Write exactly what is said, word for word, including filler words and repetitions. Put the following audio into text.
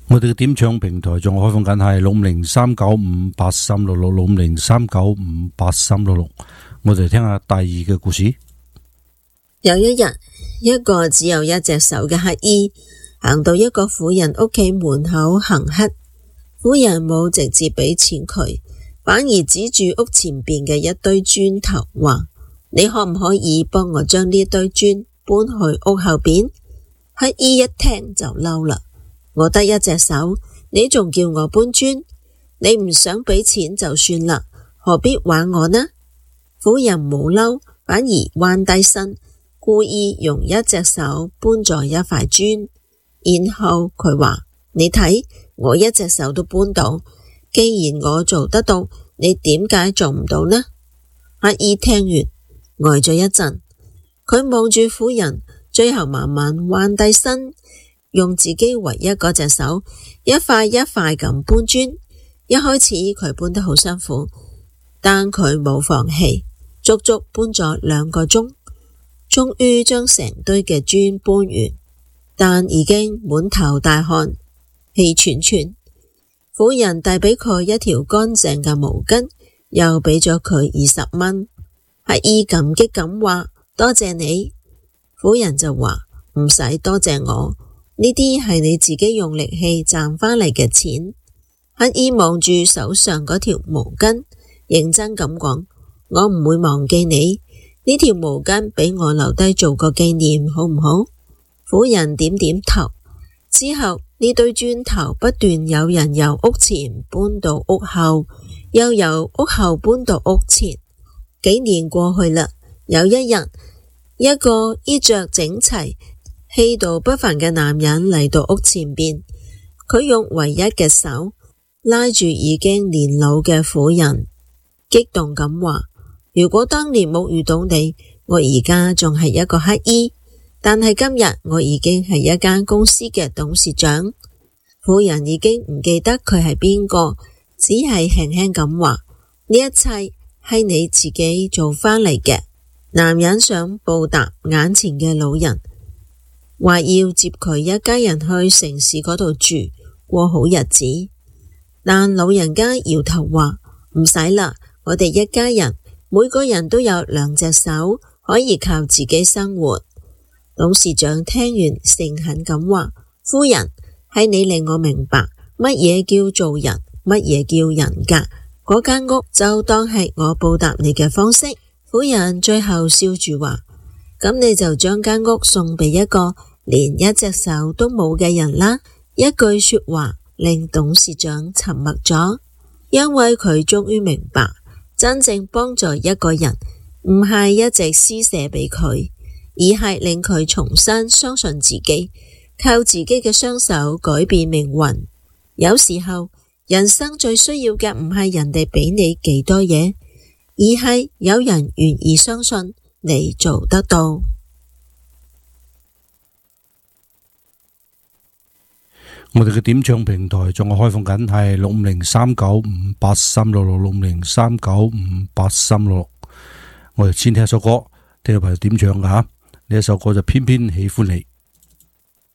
我哋嘅點唱平台仲開放緊係六五零三九五八三六六六五零三九五八三六六，我哋聽下第二嘅故事。 有一日，一個只有一隻手嘅乞兒行到一個婦人屋企門口行乞，婦人冇直接俾錢佢，反而指住屋前邊嘅一堆磚頭話：你可唔可以幫我將呢堆磚搬去屋後邊？乞兒一聽就嬲啦。我得一隻手，你仲叫我搬磚？你唔想俾錢就算啦，何必玩我呢？婦人冇嬲，反而彎低身，故意用一隻手搬咗一塊磚。然後佢話：你睇，我一隻手都搬到，既然我做得到，你點解做唔到呢？乞兒聽完呆咗一陣，佢望住婦人，最後慢慢彎低身，用自己唯一嗰隻手一塊一塊咁搬磚。一開始佢搬得好辛苦，但佢冇放棄，足足搬咗兩個鐘，終於將成堆嘅磚搬完，但已經滿頭大汗，氣喘喘。婦人遞俾佢一條乾淨嘅毛巾，又俾咗佢二十蚊。乞兒感激咁話：多謝你。婦人就話：唔使多謝我，呢啲係你自己用力氣賺返嚟嘅錢。乞兒望住手上嗰條毛巾，認真咁講：我唔會忘記你，呢條毛巾俾我留低做個紀念，好唔好？婦人點點頭。之後呢堆磚頭不斷有人由屋前搬到屋後，又由屋後搬到屋前。幾年過去啦，有一日，一個衣着整齊、氣度不凡嘅男人嚟到屋前邊，佢用唯一嘅手拉住已經年老嘅婦人，激動咁話：如果當年冇遇到你，我而家仲係一個乞兒，但係今日我已經係一間公司嘅董事長。婦人已經唔記得佢係邊個，只係輕輕咁話：呢一切係你自己做返嚟嘅。男人想報答眼前嘅老人，話要接佢一家人去城市嗰度住，過好日子。但老人家搖頭話：唔使啦，我哋一家人每個人都有兩隻手，可以靠自己生活。董事長聽完誠懇咁話：夫人，係你令我明白乜嘢叫做人，乜嘢叫人格。嗰間屋就當係我報答你嘅方式。婦人最後笑住話：咁你就將間屋送俾一個連一隻手都冇嘅人啦。一句說話令董事長沉默咗，因為佢終於明白，真正幫助一個人唔係一直施捨俾佢，而係令佢重新相信自己，靠自己嘅雙手改變命運。有時候人生最需要嘅唔係人哋俾你幾多嘢，而係有人願意相信你做得到。 我哋嘅點唱平台仲係開放緊係六五零三九五八三六六六五零三九五八三六六。我哋先聽一首歌，聽個朋友點唱㗎吓，呢一首歌就偏偏喜歡你。